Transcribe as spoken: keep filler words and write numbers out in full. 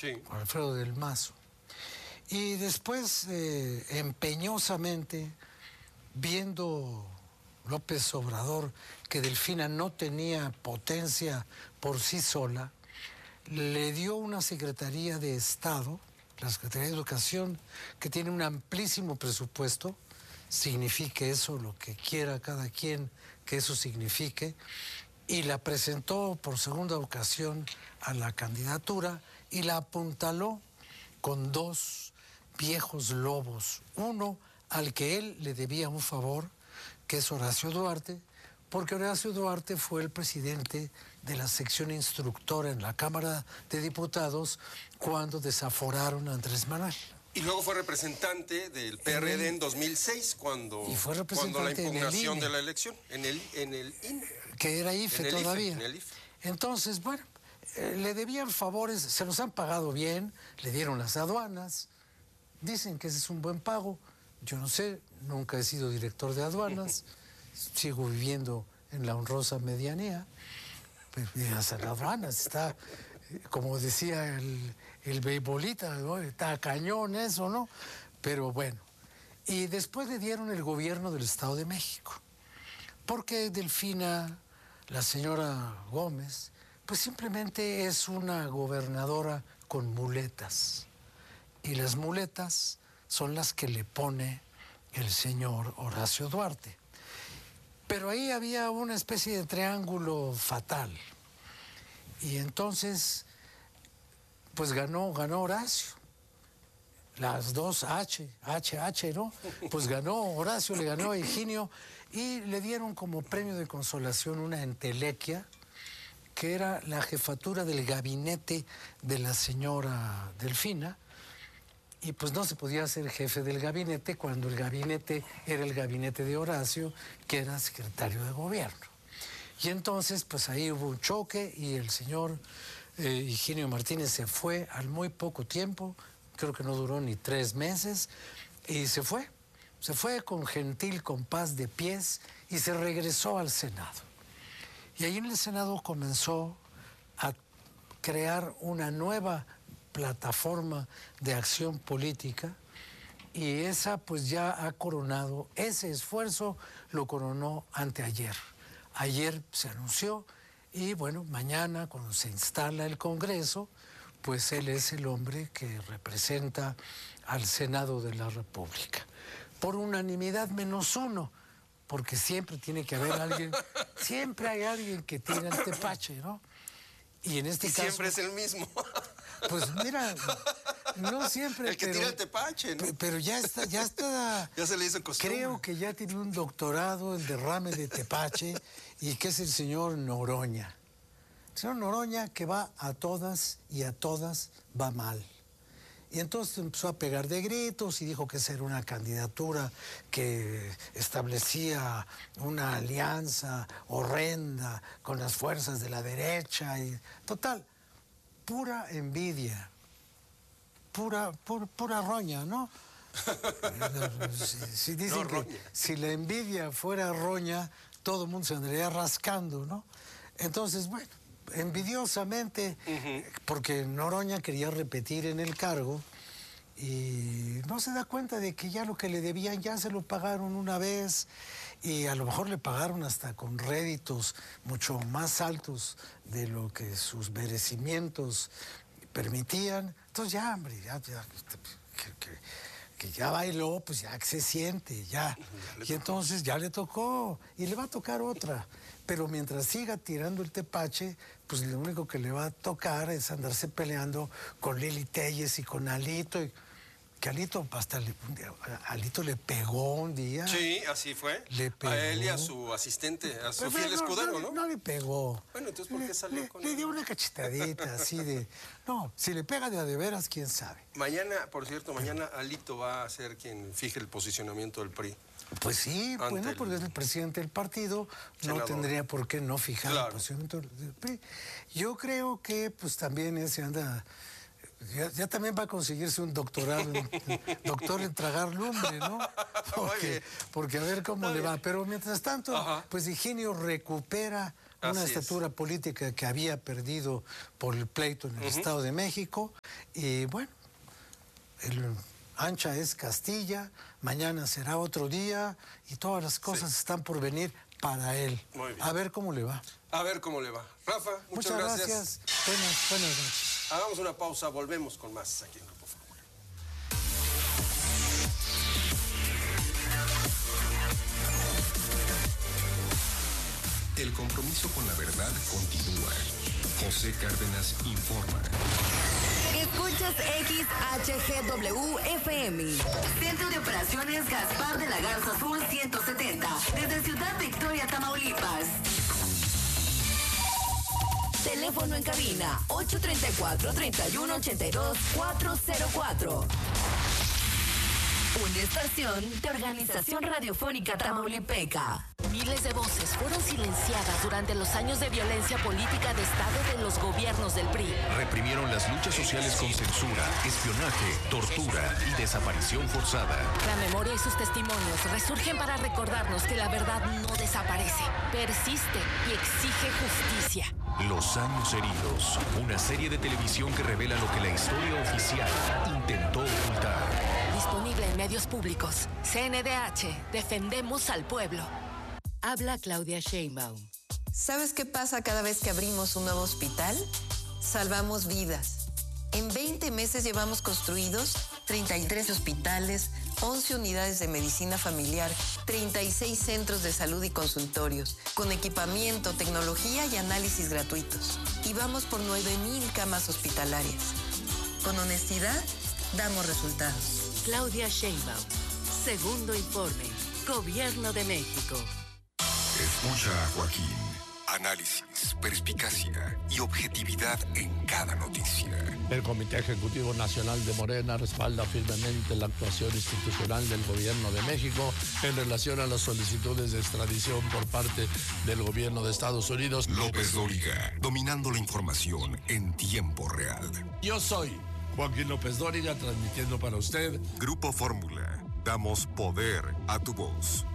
Sí. Alfredo del Mazo. Y después, eh, empeñosamente, viendo López Obrador que Delfina no tenía potencia por sí sola, le dio una Secretaría de Estado, la Secretaría de Educación, que tiene un amplísimo presupuesto, signifique eso lo que quiera cada quien que eso signifique, y la presentó por segunda ocasión a la candidatura y la apuntaló con dos viejos lobos, uno al que él le debía un favor, que es Horacio Duarte, porque Horacio Duarte fue el presidente de la sección instructora en la Cámara de Diputados cuando desaforaron a Andrés Manuel. Y luego fue representante del P R D en dos mil seis, cuando, y fue representante cuando la impugnación en el I N E, de la elección, en el, en el I N E. Que era I F E todavía. I F E, en el I F E. Entonces, bueno, eh, le debían favores, se los han pagado bien, le dieron las aduanas, dicen que ese es un buen pago. Yo no sé, nunca he sido director de aduanas, sigo viviendo en la honrosa medianía, pues las aduanas, está, como decía el, el beisbolista, ¿no? Está cañón eso, ¿no? Pero bueno, y después le dieron el gobierno del Estado de México, porque Delfina, la señora Gómez, pues simplemente es una gobernadora con muletas, y las muletas son las que le pone el señor Horacio Duarte. Pero ahí había una especie de triángulo fatal. Y entonces, pues ganó, ganó Horacio. Las dos H, H, H, ¿no? Pues ganó Horacio, le ganó a Higinio y le dieron como premio de consolación una entelequia, que era la jefatura del gabinete de la señora Delfina. Y pues no se podía ser jefe del gabinete cuando el gabinete era el gabinete de Horacio, que era secretario de gobierno. Y entonces, pues ahí hubo un choque y el señor eh, Higinio Martínez se fue al muy poco tiempo, creo que no duró ni tres meses, y se fue. Se fue con gentil compás de pies y se regresó al Senado. Y ahí en el Senado comenzó a crear una nueva plataforma de acción política y esa pues ya ha coronado, ese esfuerzo lo coronó anteayer. Ayer se anunció y bueno, mañana cuando se instala el Congreso, pues él es el hombre que representa al Senado de la República. Por unanimidad menos uno, porque siempre tiene que haber alguien, siempre hay alguien que tira el tepache, ¿no? Y en este y caso... siempre es el mismo. Pues mira, no siempre... El que pero, tira el tepache, ¿no? Pero ya está, ya está... Ya se le hizo costumbre. Creo que ya tiene un doctorado en derrame de tepache y que es el señor Noroña. El señor Noroña que va a todas y a todas va mal. Y entonces empezó a pegar de gritos y dijo que esa era una candidatura que establecía una alianza horrenda con las fuerzas de la derecha. Y total, pura envidia, pura, pura, pura roña, ¿no? Si, si dicen no, que si la envidia fuera roña, todo el mundo se andaría rascando, ¿no? Entonces, bueno, envidiosamente, uh-huh. porque Noroña quería repetir en el cargo y no se da cuenta de que ya lo que le debían ya se lo pagaron una vez y a lo mejor le pagaron hasta con réditos mucho más altos de lo que sus merecimientos permitían. Entonces ya, hombre, ya, ya que, que, que ya bailó, pues ya que se siente, ya. Y entonces ya le tocó y le va a tocar otra. Pero mientras siga tirando el tepache, pues lo único que le va a tocar es andarse peleando con Lili Téllez y con Alito. Y que Alito hasta le, Alito le pegó un día. Sí, así fue. Le pegó. A él y a su asistente, a su Pero fiel no, escudero, no, ¿no? No le pegó. Bueno, entonces, ¿por qué le, salió le, con Le él? dio una cachetadita así de... No, si le pega de a de veras, quién sabe. Mañana, por cierto, mañana Alito va a ser quien fije el posicionamiento del P R I. Pues sí, bueno, porque es el presidente del partido, senador. No tendría por qué no fijar claro. el posicionamiento del P R I. Yo creo que pues también ese anda... Ya, ya también va a conseguirse un doctorado, en, doctor en tragar lumbre, ¿no? Porque, porque a ver cómo le va. Pero mientras tanto, ajá. pues Higinio recupera una Así estatura es. política que había perdido por el pleito en el uh-huh. Estado de México. Y bueno, el Ancha es Castilla, mañana será otro día y todas las cosas sí. están por venir para él. Muy bien. A ver cómo le va. A ver cómo le va. Rafa, muchas, muchas gracias. gracias. Buenas, buenas noches. Hagamos una pausa, volvemos con más aquí en Grupo Fórmula. El compromiso con la verdad continúa. José Cárdenas informa. Escuchas X H G W F M. Centro de Operaciones Gaspar de la Garza Sur ciento setenta. Desde Ciudad Victoria, Tamaulipas. Teléfono en cabina ocho tres cuatro, tres uno ocho dos, cuatro cero cuatro. Una estación de Organización Radiofónica Tamaulipeca. Miles de voces fueron silenciadas durante los años de violencia política de Estado de los gobiernos del P R I. Reprimieron las luchas sociales con censura, espionaje, tortura y desaparición forzada. La memoria y sus testimonios resurgen para recordarnos que la verdad no desaparece, persiste y exige justicia. Los años heridos, una serie de televisión que revela lo que la historia oficial intentó ocultar. Disponible en medios públicos. C N D H, defendemos al pueblo. Habla Claudia Sheinbaum. ¿Sabes qué pasa cada vez que abrimos un nuevo hospital? Salvamos vidas. En veinte meses llevamos construidos treinta y tres hospitales, once unidades de medicina familiar, treinta y seis centros de salud y consultorios, con equipamiento, tecnología y análisis gratuitos. Y vamos por nueve mil camas hospitalarias. Con honestidad, damos resultados. Claudia Sheinbaum. Segundo informe. Gobierno de México. Escucha a Joaquín. Análisis, perspicacia y objetividad en cada noticia. El Comité Ejecutivo Nacional de Morena respalda firmemente la actuación institucional del Gobierno de México en relación a las solicitudes de extradición por parte del Gobierno de Estados Unidos. López Dóriga, dominando la información en tiempo real. Yo soy Joaquín López Dóriga, transmitiendo para usted Grupo Fórmula. Damos poder a tu voz.